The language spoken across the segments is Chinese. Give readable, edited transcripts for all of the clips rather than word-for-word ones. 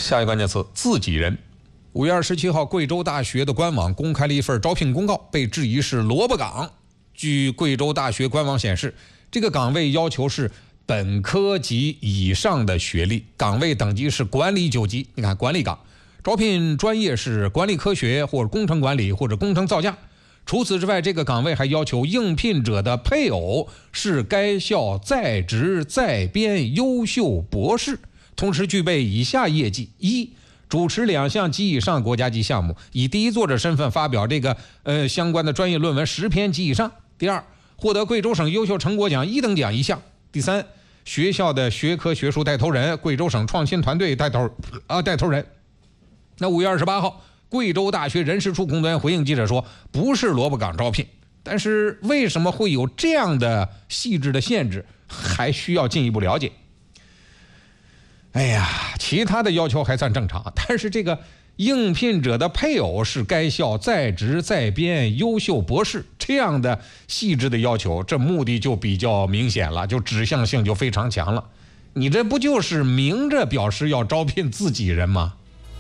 下一个关键词：自己人。5月27号，贵州大学的官网公开了一份招聘公告，被质疑是萝卜岗。据贵州大学官网显示，这个岗位要求是本科及以上的学历，岗位等级是管理9级。你看，管理岗，招聘专业是管理科学或者工程管理或者工程造价。除此之外，这个岗位还要求应聘者的配偶是该校在职在编优秀博士，同时具备以下业绩：一、主持2项及以上国家级项目，以第一作者身份发表这个相关的专业论文10篇及以上；第二，获得贵州省优秀成果奖1等奖1项；第三，学校的学科学术带头人，贵州省创新团队带头人。那5月28号，贵州大学人事处工作人员回应记者说，不是萝卜岗招聘，但是为什么会有这样的细致的限制，还需要进一步了解。哎呀，其他的要求还算正常，但是这个应聘者的配偶是该校在职在编优秀博士，这样的细致的要求，这目的就比较明显了，就指向性就非常强了。你这不就是明着表示要招聘自己人吗？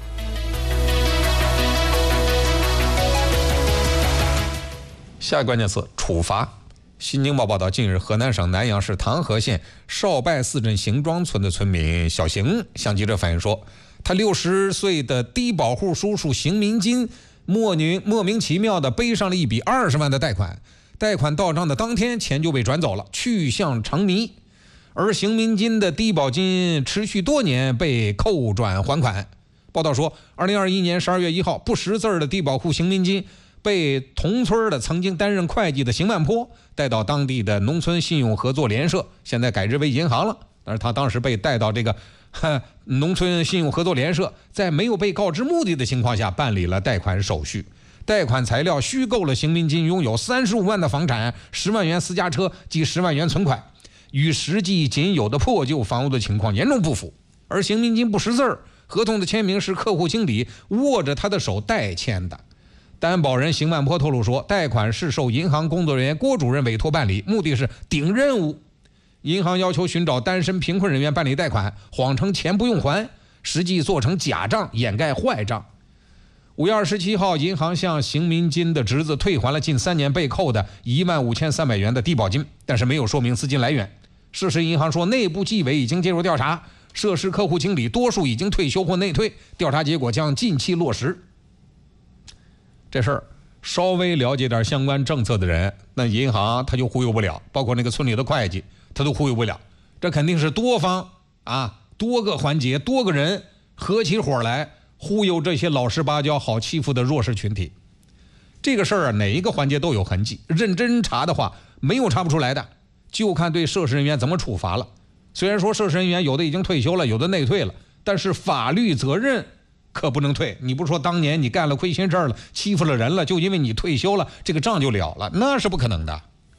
下一个关键词：处罚。新京报报道，近日河南省南阳市唐河县少拜寺镇邢庄村的村民小邢向记者反映说，他60岁的低保户叔叔邢民金莫名其妙地背上了一笔20万的贷款，贷款到账的当天钱就被转走了，去向成谜。而邢民金的低保金持续多年被扣转还款。报道说，2021年12月1号，不识字的低保户邢民金被同村的曾经担任会计的邢万坡带到当地的农村信用合作联社，现在改制为银行了。但是他当时被带到这个农村信用合作联社，在没有被告知目的的情况下办理了贷款手续。贷款材料虚构了邢民金拥有35万的房产、10万元私家车及10万元存款，与实际仅有的破旧房屋的情况严重不符。而邢民金不识字，合同的签名是客户经理握着他的手代签的。担保人邢万坡透露说，贷款是受银行工作人员郭主任委托办理，目的是顶任务。银行要求寻找单身贫困人员办理贷款，谎称钱不用还，实际做成假账掩盖坏账。5月27号，银行向邢民金的侄子退还了近3年被扣的15300元的低保金，但是没有说明资金来源。涉事银行说，内部纪委已经介入调查，涉事客户经理多数已经退休或内退，调查结果将近期落实。这事儿稍微了解点相关政策的人，那银行他就忽悠不了，包括那个村里的会计他都忽悠不了。这肯定是多方多个环节多个人合起伙来忽悠这些老实巴交好欺负的弱势群体。这个事儿哪一个环节都有痕迹，认真查的话没有查不出来的，就看对涉事人员怎么处罚了。虽然说涉事人员有的已经退休了，有的内退了，但是法律责任可不能退。你不说当年你干了亏心事了，欺负了人了，就因为你退休了，这个账就了了，那是不可能的。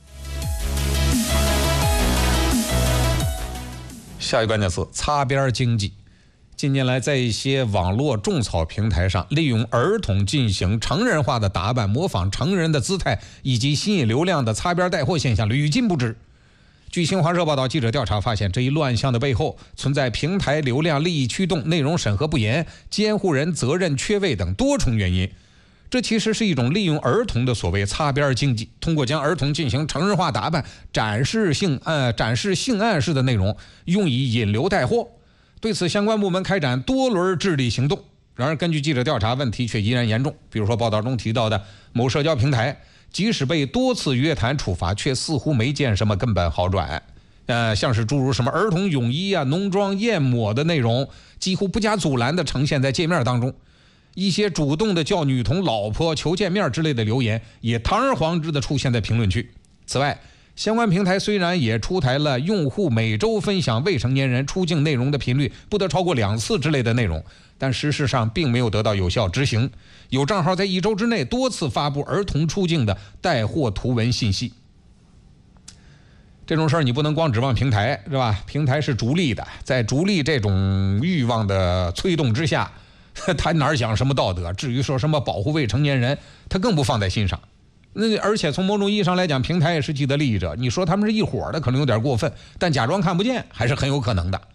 下一个关键词：擦边经济。近年来，在一些网络种草平台上，利用儿童进行成人化的打扮，模仿成人的姿态，以及吸引流量的擦边带货现象屡禁不止。据新华社报道，记者调查发现，这一乱象的背后存在平台流量利益驱动、内容审核不严、监护人责任缺位等多重原因。这其实是一种利用儿童的所谓擦边经济，通过将儿童进行成人化打扮，展示性暗示的内容，用以引流带货。对此，相关部门开展多轮治理行动。然而，根据记者调查，问题却依然严重。比如说，报道中提到的某社交平台，即使被多次约谈处罚，却似乎没见什么根本好转。像是诸如什么儿童泳衣浓妆艳抹的内容，几乎不加阻拦地呈现在界面当中。一些主动的叫女童老婆求见面之类的留言，也堂而皇之地出现在评论区。此外，相关平台虽然也出台了用户每周分享未成年人出境内容的频率不得超过2次之类的内容，但事实上并没有得到有效执行。有账号在1周之内多次发布儿童出境的带货图文信息。这种事儿你不能光指望平台，是吧？平台是逐利的，在逐利这种欲望的催动之下，他哪讲什么道德？至于说什么保护未成年人，他更不放在心上。而且从某种意义上来讲，平台也是既得利益者。你说他们是一伙的，可能有点过分，但假装看不见还是很有可能的。